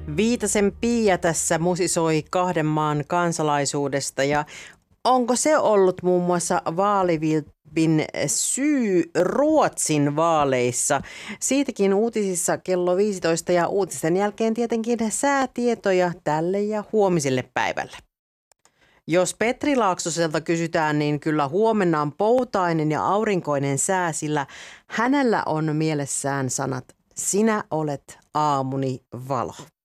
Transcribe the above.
Viitasen Pia tässä musisoi kahden maan kansalaisuudesta ja onko se ollut muun muassa vaalivilpin syy Ruotsin vaaleissa? Siitäkin uutisissa kello 15 ja uutisten jälkeen tietenkin säätietoja tälle ja huomiselle päivälle. Jos Petri Laaksoselta kysytään, niin kyllä huomenna on poutainen ja aurinkoinen sää, sillä hänellä on mielessään sanat "Sinä olet aamuni valo".